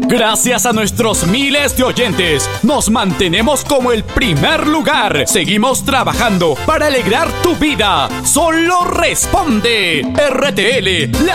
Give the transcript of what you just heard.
Gracias a nuestros miles de oyentes, nos mantenemos como el primer lugar. Seguimos trabajando para alegrar tu vida. Solo responde. RTL,